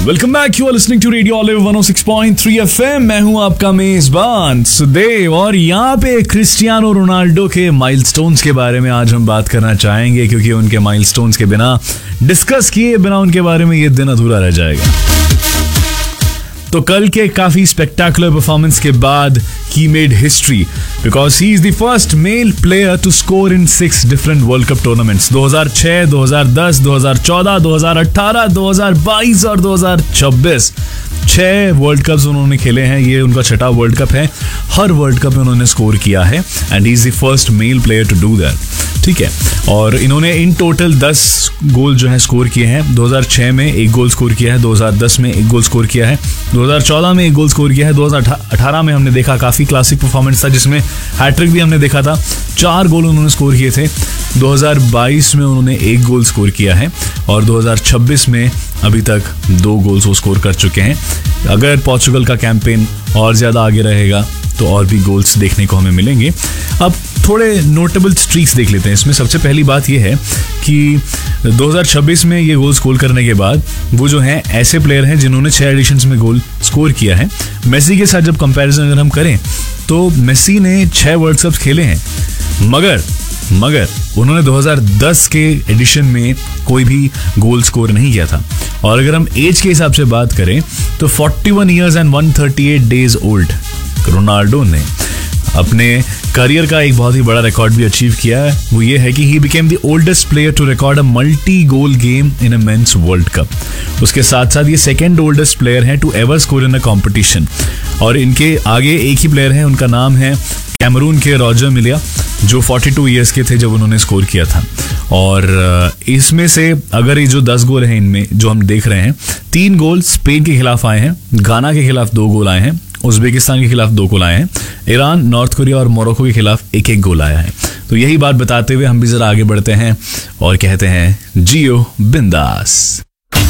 Welcome back, you are listening to radio olive 106.3 FM। मैं हूं आपका मेजबान सुदेव और यहाँ पे क्रिस्टियानो रोनाल्डो के माइलस्टोन्स के बारे में आज हम बात करना चाहेंगे, क्योंकि उनके माइलस्टोन्स के बिना, डिस्कस किए बिना उनके बारे में ये दिन अधूरा रह जाएगा। तो कल के काफी स्पेक्टाकुलर परफॉर्मेंस के बाद he made history because he is the first male player to score in 6 different World Cup tournaments 2006, 2010, 2014, 2018, 2022 और 2026। 6 वर्ल्ड कप्स उन्होंने खेले हैं, ये उनका 6वां वर्ल्ड कप है। हर वर्ल्ड कप में उन्होंने स्कोर किया है and he is the first male player to do that. ठीक है, और इन्होंने इन टोटल 10 गोल जो है स्कोर किए हैं। 2006 में 1 गोल स्कोर किया है, 2010 में 1 गोल स्कोर किया है, 2014 में 1 गोल स्कोर किया है, 2018 में हमने देखा काफी क्लासिक परफॉर्मेंस था जिसमें हैट्रिक भी हमने देखा था। 4 गोल उन्होंने स्कोर किए थे। 2022 में उन्होंने 1 गोल स्कोर किया है और 2026 में अभी तक 2 गोल्स वो स्कोर कर चुके हैं। अगर पोर्चुगल का कैंपेन और ज्यादा आगे रहेगा तो और भी गोल्स देखने को हमें मिलेंगे। अब थोड़े नोटेबल स्ट्रीक्स देख लेते हैं। इसमें सबसे पहली बात यह है कि 2026 में ये गोल स्कोर करने के बाद वो जो हैं ऐसे प्लेयर हैं जिन्होंने 6 एडिशंस में गोल स्कोर किया है। मेसी के साथ जब कंपैरिजन अगर हम करें तो मेसी ने 6 वर्ल्ड कप्स खेले हैं, मगर उन्होंने 2010 के एडिशन में कोई भी गोल स्कोर नहीं किया था। और अगर हम एज के हिसाब से बात करें तो 41 years and 138 days old Ronaldo ने अपने करियर का एक बहुत ही बड़ा रिकॉर्ड भी अचीव किया है। वो ये है कि he became the oldest player to record a multi goal game in a mains world cup. उसके साथ साथ ये 2nd ओल्डेस्ट प्लेयर है to ever score in a competition. और इनके आगे एक ही प्लेयर है, उनका नाम है कैमरून के रॉजर मिलिया, जो 42 ईयर्स के थे जब उन्होंने स्कोर किया था। और इसमें से अगर ये जो 10 गोल हैं इनमें जो हम देख रहे हैं, 3 गोल स्पेन के खिलाफ आए हैं, गाना के खिलाफ 2 गोल आए हैं, उज्बेकिस्तान के खिलाफ 2 गोल आए हैं, ईरान, नॉर्थ कोरिया और मोरक्को के खिलाफ 1-1 गोल आया है। तो यही बात बताते हुए हम भी जरा आगे बढ़ते हैं और कहते हैं जियो बिंदास।